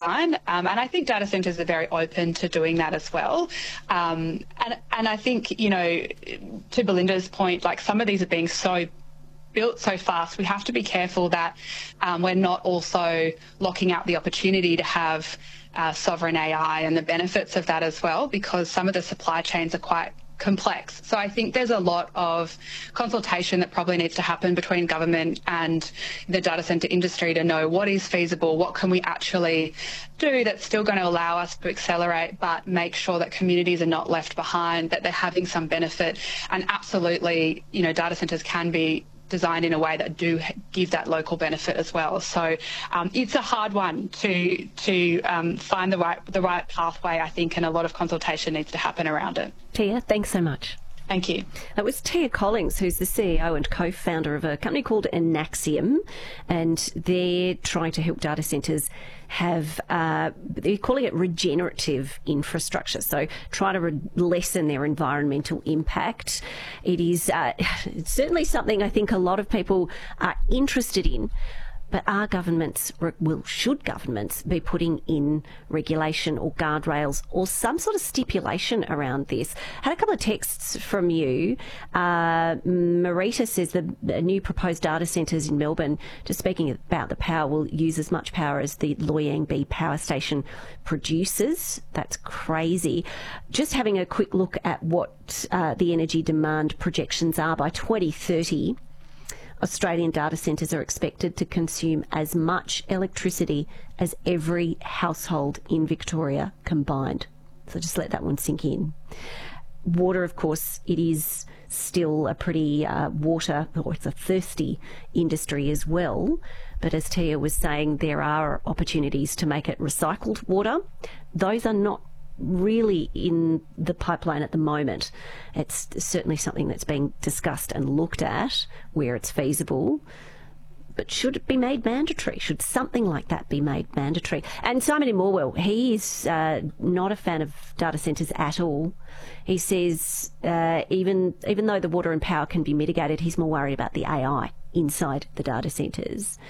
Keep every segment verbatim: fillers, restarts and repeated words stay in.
design. Um, and I think data centres are very open to doing that as well. Um, and, and I think, you know, to Belinda's point, like some of these are being so built so fast, we have to be careful that um, we're not also locking out the opportunity to have uh, sovereign A I and the benefits of that as well, because some of the supply chains are quite complex. So I think there's a lot of consultation that probably needs to happen between government and the data centre industry to know what is feasible, what can we actually do that's still going to allow us to accelerate but make sure that communities are not left behind, that they're having some benefit. And absolutely, you know, data centres can be designed in a way that do give that local benefit as well. So um, it's a hard one to to um, find the right the right pathway, I think, and a lot of consultation needs to happen around it. Tia, thanks so much. Thank you. That was Tia Collins, who's the C E O and co-founder of a company called Enaxium, and they're trying to help data centres have, uh, they're calling it regenerative infrastructure, so try to re- lessen their environmental impact. It is uh, it's certainly something I think a lot of people are interested in. But are governments, well, should governments be putting in regulation or guardrails or some sort of stipulation around this? Had a couple of texts from you. Uh, Marita says the, the new proposed data centres in Melbourne, just speaking about the power, will use as much power as the Loy Yang B power station produces. That's crazy. Just having a quick look at what uh, the energy demand projections are by twenty thirty. Australian data centres are expected to consume as much electricity as every household in Victoria combined. So just let that one sink in. Water, of course, it is still a pretty uh, water, or it's a thirsty industry as well. But as Tia was saying, there are opportunities to make it recycled water. Those are not really in the pipeline at the moment. It's certainly something that's being discussed and looked at where it's feasible. But should it be made mandatory? Should something like that be made mandatory? And Simon in Morwell, he is uh, not a fan of data centres at all. He says uh, even even though the water and power can be mitigated, he's more worried about the A I inside the data centres,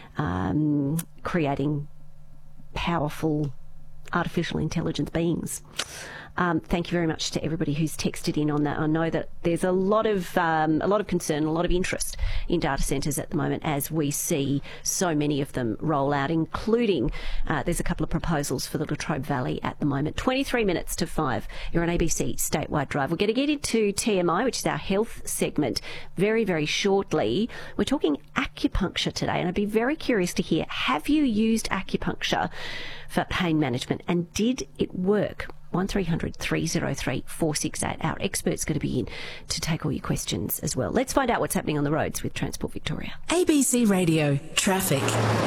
um, creating powerful artificial intelligence beings. Um, thank you very much to everybody who's texted in on that. I know that there's a lot of um, a lot of concern, a lot of interest in data centres at the moment as we see so many of them roll out, including uh, there's a couple of proposals for the Latrobe Valley at the moment. twenty-three minutes to five. You're on A B C Statewide Drive. We're going to get into T M I, which is our health segment, very, very shortly. We're talking acupuncture today, and I'd be very curious to hear, have you used acupuncture for pain management, and did it work? one three hundred three oh three four six eight. Our expert's going to be in to take all your questions as well. Let's find out what's happening on the roads with Transport Victoria. A B C Radio Traffic.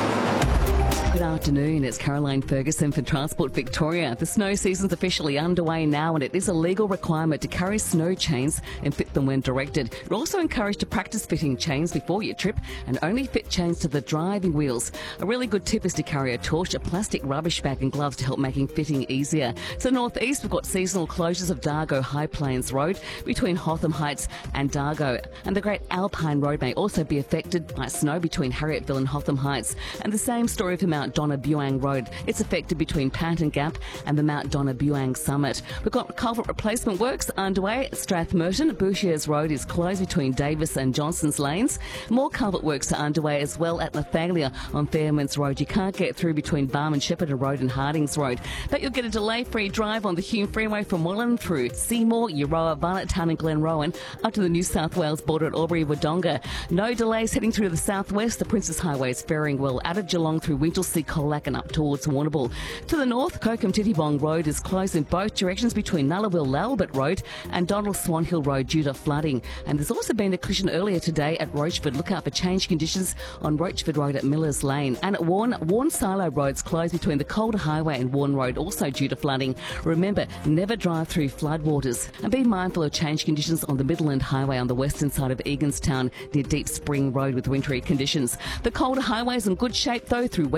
Good afternoon, it's Caroline Ferguson for Transport Victoria. The snow season's officially underway now, and it is a legal requirement to carry snow chains and fit them when directed. You're also encouraged to practice fitting chains before your trip and only fit chains to the driving wheels. A really good tip is to carry a torch, a plastic rubbish bag and gloves to help making fitting easier. So northeast, we've got seasonal closures of Dargo High Plains Road between Hotham Heights and Dargo. And the Great Alpine Road may also be affected by snow between Harrietville and Hotham Heights. And the same story for Mount Donna Buang Road. It's affected between Panton Gap and the Mount Donna Buang Summit. We've got culvert replacement works underway at Strathmerton. Bouchers Road is closed between Davis and Johnson's Lanes. More culvert works are underway as well at Lathalia on Fairman's Road. You can't get through between Barman Shepparton Road and Hardings Road. But you'll get a delay-free drive on the Hume Freeway from Welland through Seymour, Euroa, Barnetttown and Glenrowan up to the New South Wales border at Albury-Wodonga. No delays heading through to the southwest. The Princess Highway is faring well out of Geelong through Winchelsea, Colac and up towards Warrnambool. To the north, Kokum-Tittybong Road is closed in both directions between Nullarbor-Lalbert Road and Donald Swan Hill Road due to flooding. And there's also been a collision earlier today at Rochford. Look out for change conditions on Rochford Road at Millers Lane. And at Warren, Warren Silo Road's closed between the Calder Highway and Warren Road, also due to flooding. Remember, never drive through floodwaters. And be mindful of change conditions on the Midland Highway on the western side of Eganstown near Deep Spring Road with wintry conditions. The Calder Highway is in good shape though through West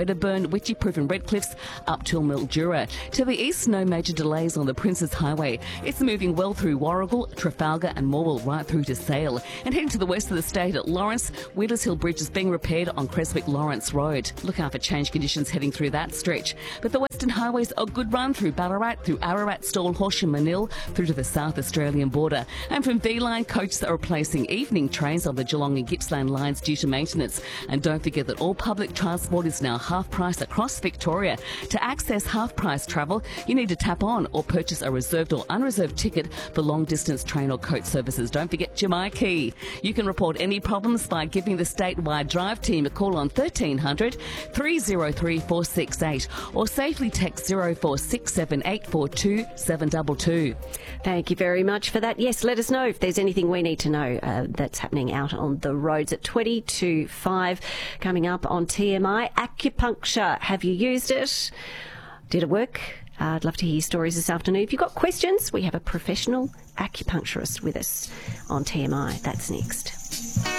Wedderburn, Witchyproof and Redcliffs up till Mildura. To the east, no major delays on the Princes Highway. It's moving well through Warrigal, Trafalgar and Morwell right through to Sale. And heading to the west of the state at Lawrence, Wheelers Hill Bridge is being repaired on Creswick Lawrence Road. Look out for change conditions heading through that stretch. But the western highways are a good run through Ballarat, through Ararat, Stall, Horsham, Manil, through to the South Australian border. And from V-Line, coaches are replacing evening trains on the Geelong and Gippsland lines due to maintenance. And don't forget that all public transport is now half price across Victoria. To access half price travel, you need to tap on or purchase a reserved or unreserved ticket for long distance train or coach services. Don't forget your MyKey. You can report any problems by giving the statewide drive team a call on thirteen hundred, three oh three, four six eight or safely text zero four six seven eight four two seven two two. Thank you very much for that. Yes, let us know if there's anything we need to know uh, that's happening out on the roads at twenty to five. Coming up on T M I, acupuncture. Have you used it? Did it work? Uh, I'd love to hear your stories this afternoon. If you've got questions, we have a professional acupuncturist with us on T M I. That's next.